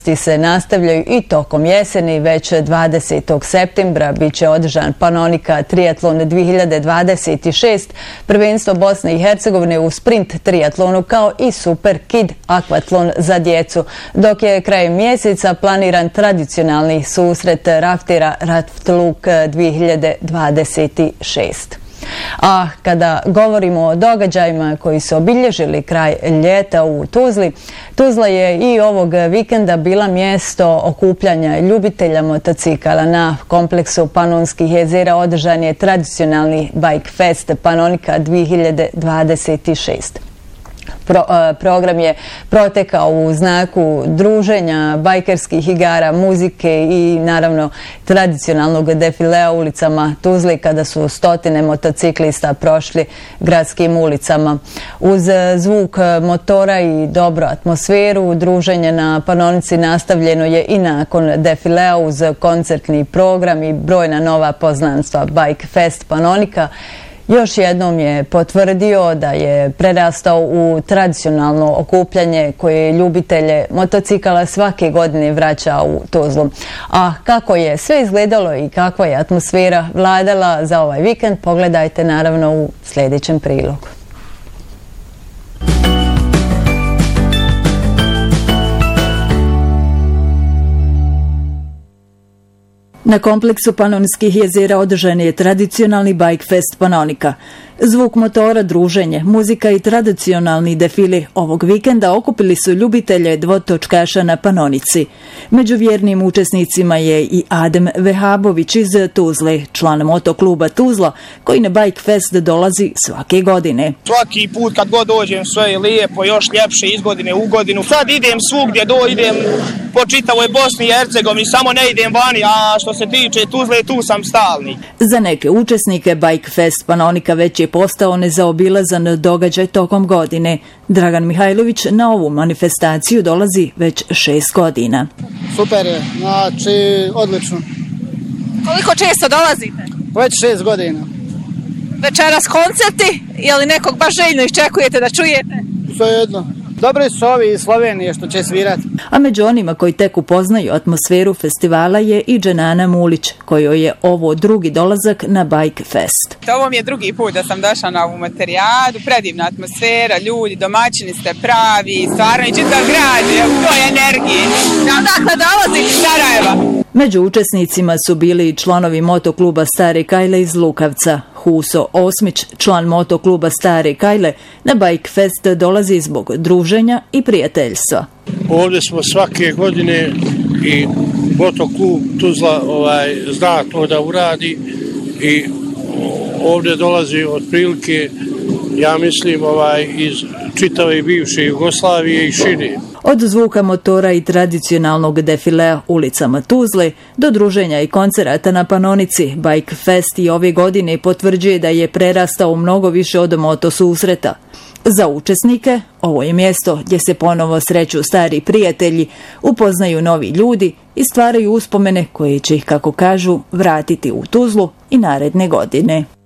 Se nastavljaju i tokom jeseni, već 20. septembra bit će održan Panonika triatlon 2026, prvenstvo Bosne i Hercegovine u sprint triatlonu kao i Super Kid akvatlon za djecu, dok je krajem mjeseca planiran tradicionalni susret raftera Raftluk 2026. A kada govorimo o događajima koji su obilježili kraj ljeta u Tuzli, Tuzla je i ovog vikenda bila mjesto okupljanja ljubitelja motocikala. Na kompleksu Panonskih jezera održan je tradicionalni Bike Fest Panonika 2026. Program je protekao u znaku druženja, bajkerskih igara, muzike i naravno tradicionalnog defilea ulicama Tuzle kada su stotine motociklista prošli gradskim ulicama. Uz zvuk motora i dobru atmosferu, druženje na Panonici nastavljeno je i nakon defilea uz koncertni program i brojna nova poznanstva. Bike Fest Panonika još jednom je potvrdio da je prerastao u tradicionalno okupljanje koje ljubitelje motocikala svake godine vraća u Tuzlu. A kako je sve izgledalo i kakva je atmosfera vladala za ovaj vikend, pogledajte naravno u sljedećem prilogu. Na kompleksu Panonskih jezera održan je tradicionalni Bike Fest Panonika. Zvuk motora, druženje, muzika i tradicionalni defili ovog vikenda okupili su ljubitelje dvotočkaša na Panonici. Među vjernim učesnicima je i Adem Vehabović iz Tuzle, član motokluba Tuzla, koji na Bike Fest dolazi svake godine. Svaki put kad god dođem sve je lijepo, još ljepše iz godine u godinu. Sad idem svugdje, idem po čitavoj Bosni i Hercegovini, samo ne idem vani, a što se tiče Tuzle, tu sam stalni. Za neke učesnike Bike Fest Panonika već je postao nezaobilazan događaj tokom godine. Dragan Mihajlović na ovu manifestaciju dolazi već 6 godina. Super je, znači odlično. Koliko često dolazite? Već 6 godina. Večeras koncerti ili nekog baš željno iščekujete da čujete? Sve jedno. Dobri su ovi iz Slovenije što će svirati. A među onima koji tek upoznaju atmosferu festivala je i Dženana Mulić, kojoj je ovo drugi dolazak na Bike Fest. Ovo mi je drugi put da sam došla na ovu materijadu, predivna atmosfera, ljudi, domaćini ste pravi, stvarno i čitav grad, to je energije. Odakle dolazi? Sarajeva. Među učesnicima su bili i članovi motokluba Stare Kajle iz Lukavca. Huso Osmić, član motokluba Stare Kajle, na Bike Fest dolazi zbog druženja i prijateljstva. Ovdje smo svake godine i motoklub Tuzla zna to da uradi i ovdje dolazi otprilike, ja mislim, iz čitave bivše Jugoslavije i šire. Od zvuka motora i tradicionalnog defilea ulicama Tuzle do druženja i koncerata na Panonici, Bike Fest i ove godine potvrđuje da je prerastao mnogo više od motosusreta. Za učesnike ovo je mjesto gdje se ponovo sreću stari prijatelji, upoznaju novi ljudi i stvaraju uspomene koje će ih, kako kažu, vratiti u Tuzlu i naredne godine.